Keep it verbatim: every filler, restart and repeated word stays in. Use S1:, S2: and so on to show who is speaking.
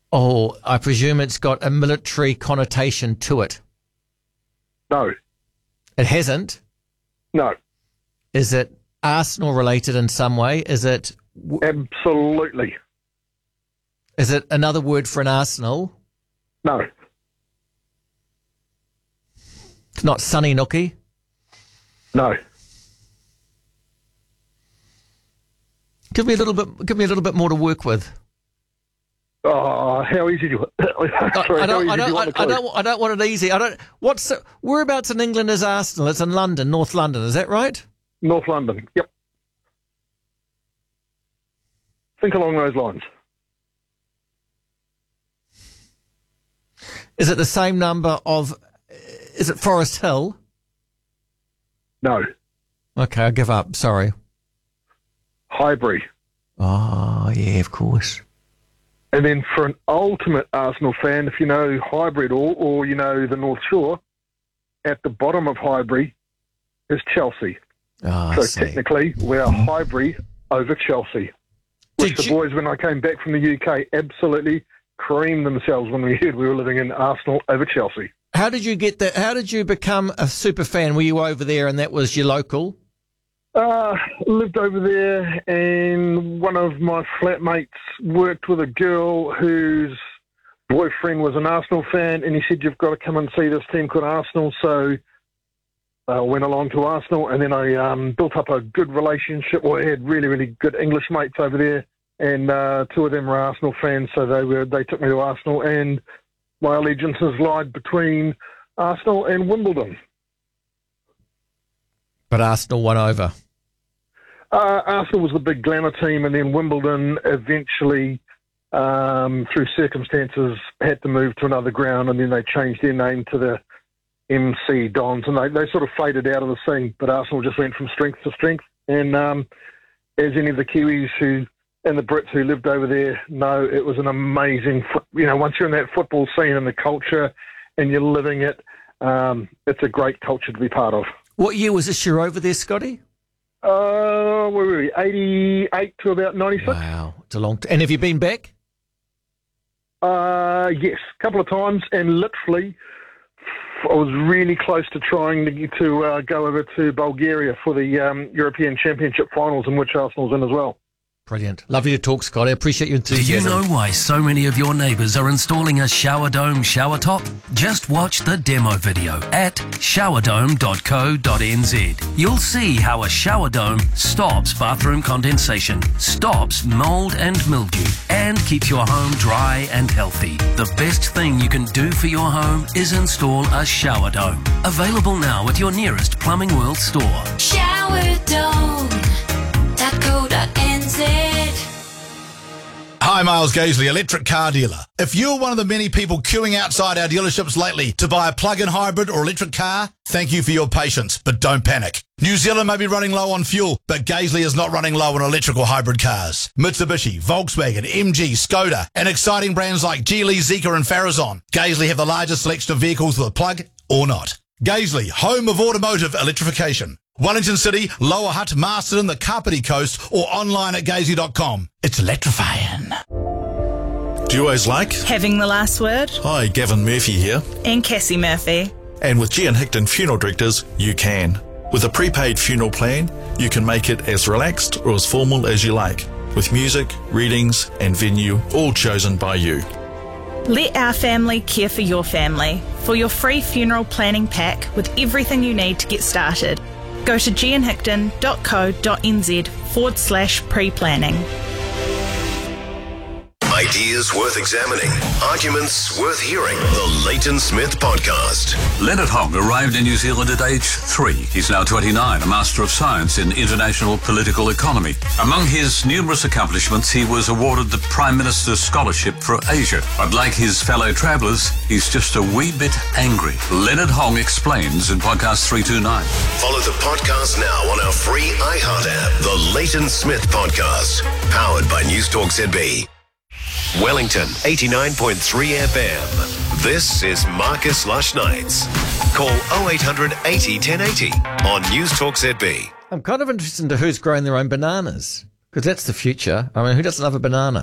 S1: Oh, I presume it's got a military connotation to it.
S2: No.
S1: It hasn't?
S2: No.
S1: Is it Arsenal related in some way? Is it...
S2: Absolutely.
S1: Is it another word for an arsenal?
S2: No.
S1: It's not Sunny Nookie?
S2: No.
S1: Give me a little bit. Give me a little bit more to work with.
S2: Oh, how easy do you? Sorry,
S1: I don't.
S2: how
S1: I
S2: easy do
S1: don't.
S2: you want
S1: I,
S2: the
S1: I
S2: clue?
S1: don't. I don't want it easy. I don't. What's the, whereabouts in England is Arsenal? It's in London, North London. Is that right?
S2: North London. Yep. Think along those lines.
S1: Is it the same number of? Is it Forest Hill?
S2: No.
S1: Okay, I give up. Sorry.
S2: Highbury.
S1: Oh yeah, of course.
S2: And then for an ultimate Arsenal fan, if you know Highbury at all, or you know the North Shore, at the bottom of Highbury is Chelsea.
S1: Oh,
S2: so
S1: I see.
S2: technically, we're Highbury over Chelsea. Which
S1: Did
S2: the
S1: you-
S2: boys, when I came back from the U K, absolutely creamed themselves when we heard we were living in Arsenal over Chelsea.
S1: How did you get that? How did you become a super fan? Were you over there and that was your local?
S2: Uh, lived over there, and one of my flatmates worked with a girl whose boyfriend was an Arsenal fan, and he said, you've got to come and see this team called Arsenal. So I went along to Arsenal, and then I um, built up a good relationship. Well, I had really, really good English mates over there, and uh, two of them were Arsenal fans, so they were they took me to Arsenal, and my allegiances lied between Arsenal and Wimbledon.
S1: But Arsenal won over.
S2: Uh, Arsenal was the big glamour team, and then Wimbledon eventually, um, through circumstances, had to move to another ground, and then they changed their name to the M C Dons, and they, they sort of faded out of the scene. But Arsenal just went from strength to strength, and um, as any of the Kiwis who and the Brits who lived over there know, it was an amazing, fo- you know, once you're in that football scene and the culture, and you're living it, um, it's a great culture to be part of.
S1: What year was this year over there, Scotty?
S2: Uh, where were we? eighty-eight to about ninety-six.
S1: Wow, it's a long time. And have you been back?
S2: Uh, yes, a couple of times, and literally, I was really close to trying to, to uh, go over to Bulgaria for the um, European Championship finals, in which Arsenal's in as well.
S1: Brilliant. Lovely to talk, Scotty. I appreciate your
S3: Do you
S1: enthusiasm.
S3: know why so many of your neighbours are installing a shower dome shower top? Just watch the demo video at showerdome dot co dot n z. You'll see how a shower dome stops bathroom condensation, stops mould and mildew, and keeps your home dry and healthy. The best thing you can do for your home is install a shower dome. Available now at your nearest Plumbing World store.
S4: showerdome dot co dot n z.
S5: Hi, Miles Gaisley, electric car dealer. If you're one of the many people queuing outside our dealerships lately to buy a plug-in hybrid or electric car, thank you for your patience, but don't panic. New Zealand may be running low on fuel, but Gaisley is not running low on electrical hybrid cars. Mitsubishi, Volkswagen, M G, Skoda, and exciting brands like Geely, Zeekr and Farazon. Gaisley have the largest selection of vehicles with a plug or not. Gaisley, home of automotive electrification. Wellington City, Lower Hutt, Masterton, the Kapiti Coast, or online at gaisley dot com. It's electrifying.
S6: Duos like?
S7: Having the last word.
S6: Hi, Gavin Murphy here.
S7: And Cassie Murphy.
S6: And with G and Hickton Funeral Directors, you can. With a prepaid funeral plan, you can make it as relaxed or as formal as you like, with music, readings, and venue all chosen by you.
S7: Let our family care for your family. For your free funeral planning pack with everything you need to get started, go to g n hickton dot co dot n z forward slash pre-planning.
S8: Ideas worth examining, arguments worth hearing. The Leighton Smith Podcast.
S9: Leonard Hogg arrived in New Zealand at age three. He's now twenty-nine, a Master of Science in International Political Economy. Among his numerous accomplishments, he was awarded the Prime Minister's Scholarship for Asia. But like his fellow travellers, he's just a wee bit angry. Leonard Hogg explains in podcast three two nine.
S8: Follow the podcast now on our free iHeart app. The Leighton Smith Podcast. Powered by News Talk Z B. Wellington, eighty-nine point three F M. This is Marcus Lush Nights. Call oh eight hundred eighty ten eighty on News Talk Z B.
S1: I'm kind of interested into who's growing their own bananas, because that's the future. I mean, who doesn't love a banana?